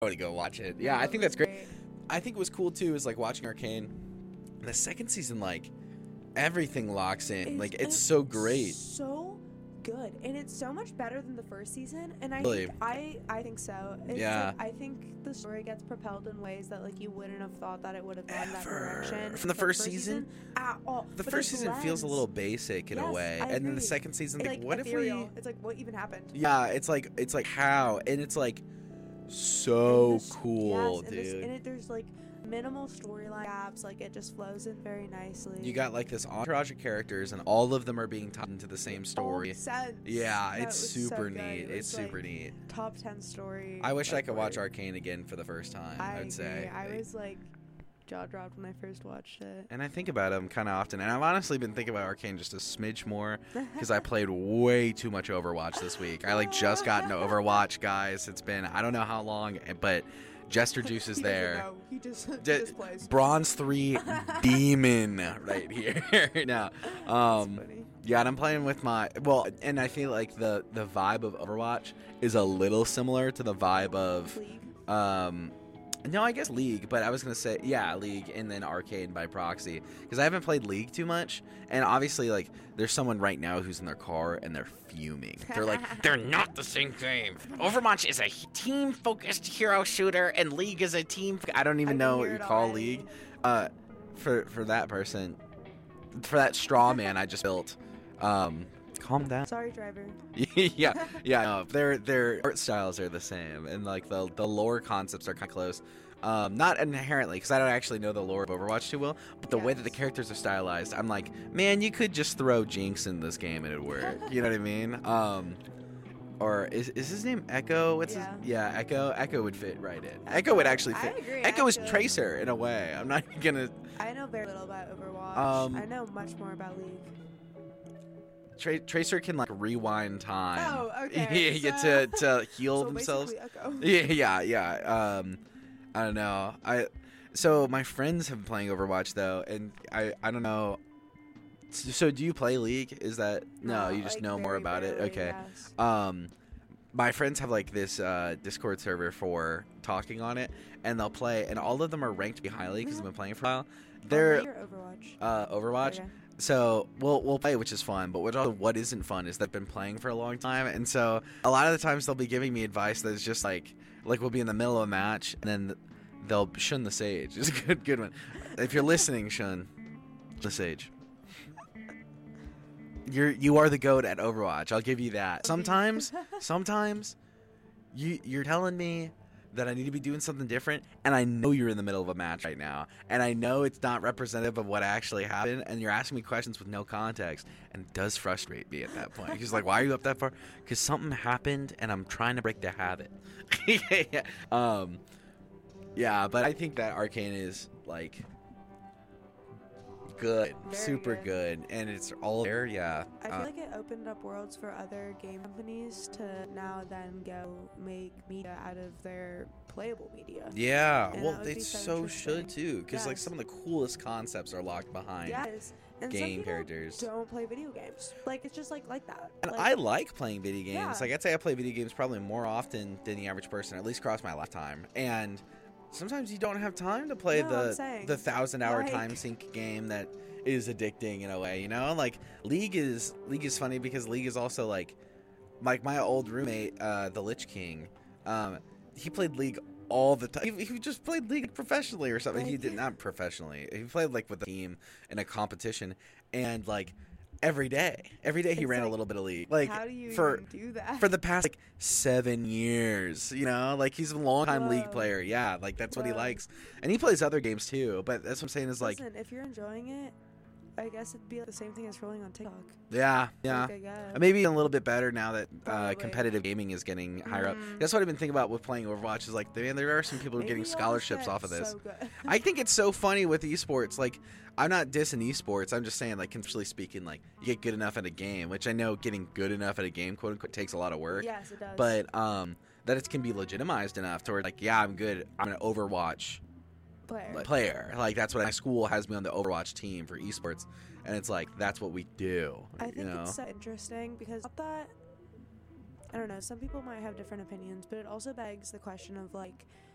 to go watch it. Yeah, I think that's great. I think what's cool too is like watching Arcane. The second season, like everything locks in. Like it's so great. So good, and it's so much better than the first season. And I Really? think I think so. It's Yeah. Like, I think the story gets propelled in ways that like you wouldn't have thought that it would have gone that Ever. direction From the first season at all. The But first season feels a little basic in a Yes, way, I and then the agree. second season, It's like, like what ethereal. if we? It's like what even happened? Yeah, it's like how, and it's like so cool, dude. And there's like minimal storyline gaps. Like it just flows in very nicely. You got like this entourage of characters, and all of them are being tied into the same story. Makes sense. Yeah, That it's was super so good. neat. It It's was, like, super neat. top 10 story. I wish I like, could watch word. Arcane again for the first time. I would agree. say. I was like jaw dropped when I first watched it. And I think about them kind of often, and I've honestly been thinking about Arcane just a smidge more because I played way too much Overwatch this week. I like just got into Overwatch, guys. It's been I don't know how long, but Jester Juice is He doesn't there. know. He just plays. Bronze 3 demon right here now. Funny. Yeah, and I'm playing with and I feel like the vibe of Overwatch is a little similar to the vibe of League. no, I guess League, but I was going to say, yeah, League and then Arcane by proxy. Because I haven't played League too much. And obviously, like, there's someone right now who's in their car and they're fuming. They're like, they're not the same game. Overwatch is a team-focused hero shooter, and League is a team... I don't even know what you call League. For that person, for that straw man I just built, calm down. Sorry, driver. yeah. No, their art styles are the same, and like the lore concepts are kind of close. Not inherently, because I don't actually know the lore of Overwatch too well, but the way that the characters are stylized, I'm like, man, you could just throw Jinx in this game and it'd work. You know what I mean? Or is his name Echo? What's his? Yeah, Echo. Echo would fit right in. Echo would actually fit. I agree, Echo is actually. Tracer in a way. I'm not gonna. I know very little about Overwatch. I know much more about League. Tracer can like rewind time. Oh, okay. To heal So themselves. basically Echo. Yeah. I don't know. So my friends have been playing Overwatch though, and I don't know. So do you play League? Is that no? You just like, know more very about rarely, it. Okay. yes. My friends have like this Discord server for talking on it, and they'll play, and all of them are ranked pretty highly because they've been playing for a while. They're Overwatch. Overwatch. Okay. So we'll play, which is fun. But what isn't fun is they've been playing for a long time, and so a lot of the times they'll be giving me advice that's just like we'll be in the middle of a match, and then they'll shun the sage. It's a good one. If you're listening, shun the sage. You are the GOAT at Overwatch. I'll give you that. Sometimes you're telling me that I need to be doing something different, and I know you're in the middle of a match right now, and I know it's not representative of what actually happened, and you're asking me questions with no context, and it does frustrate me at that point. He's like, why are you up that far? Because something happened, and I'm trying to break the habit. Yeah, but I think that Arcane is, like, good, Very super good, and it's all there, yeah. I feel like it opened up worlds for other game companies to now then go make media out of their playable media. Yeah, And well, that would they be so so should interesting. too, because like Yes. some of the coolest concepts are locked behind Yes. And some game people characters. don't play video games. Like it's just like that. And Like, I like playing video games. Yeah. Like I'd say I play video games probably more often than the average person, at least across my lifetime. And sometimes you don't have time to play No, I'm saying, the 1,000-hour like- time sink game that is addicting in a way, you know? Like League is funny because League is also like my old roommate, the Lich King. He played League all the time. He just played League professionally or something. He did not professionally. He played like with a team in a competition, and like every day he ran a little bit of League. Like how do you for even do that? for the past like 7 years, you know, like he's a long time League Whoa. player. Yeah, like that's what he Whoa. likes, and he plays other games too. But that's what I'm saying is like, Listen, if you're enjoying it, I guess it'd be like the same thing as scrolling on TikTok. yeah. Like, I guess. Maybe a little bit better now that Probably. competitive gaming is getting higher up. Mm. That's what I've been thinking about with playing Overwatch. Is like, man, there are some people Maybe getting you'll scholarships just off of get this. so good. I think it's so funny with esports. Like, I'm not dissing esports. I'm just saying, like, conceptually speaking, like, you get good enough at a game, which I know getting good enough at a game, quote unquote, takes a lot of work. Yes, it does. But that it can be legitimized enough to where, like, yeah, I'm good. I'm an Overwatch player. Like, that's what my school has me on the Overwatch team for esports, and it's like that's what we do. I think you know? it's so interesting because not that I don't know, some people might have different opinions, but it also begs the question of like